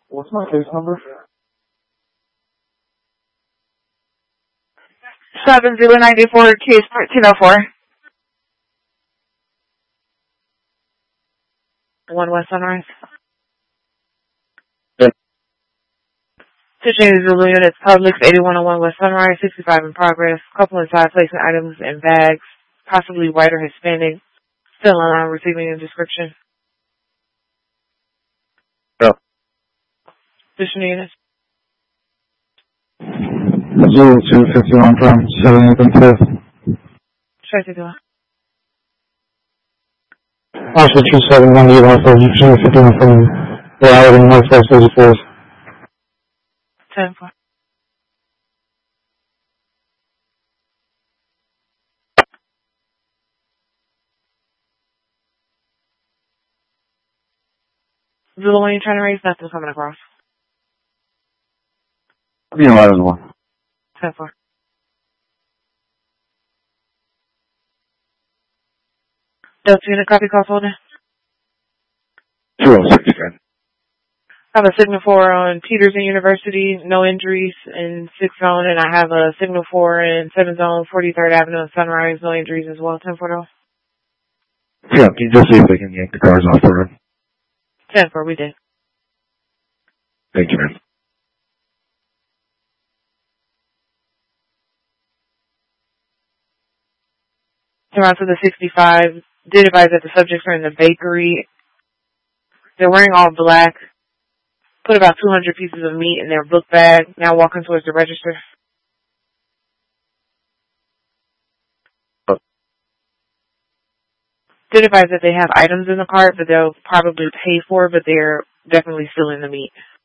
What's my case number? 7094, case 1304. 1 West Sunrise. Yep. Situated Zulu Units, Publix, 8101 West Sunrise, 65 in progress. Couple inside placing items in bags, possibly white or Hispanic. Still on receiving a description. Yep. Additional units. Zulu 251 from 78th and 5th. Try to do it. Oscar 2798 from 251 from Raleigh and Northwest 34th. 10-4. Zulu, when you're trying to raise, nothing coming across. I'll be in line as well. 10-4. Delta unit, copy call folder. 206 again. I have a signal 4 on Peterson University, no injuries in 6th zone, and I have a signal 4 in 7th zone, 43rd Avenue and Sunrise, no injuries as well. 10-4 though. Yeah, can you just see if they can yank the cars off the road? 10-4, we did. Thank you, man. Came out to the 65. Did advise that the subjects are in the bakery. They're wearing all black. Put about 200 pieces of meat in their book bag. Now walking towards the register. Did advise that they have items in the cart, but they'll probably pay for it, but they're definitely still in the meat.